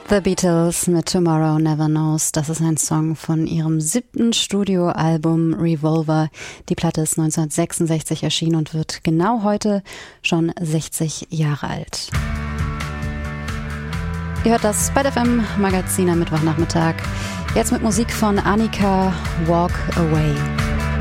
The Beatles mit Tomorrow Never Knows. Das ist ein Song von ihrem 7. Studioalbum Revolver. Die Platte ist 1966 erschienen und wird genau heute schon 60 Jahre alt. Ihr hört das Bad FM Magazin am Mittwochnachmittag. Jetzt mit Musik von Annika, Walk Away.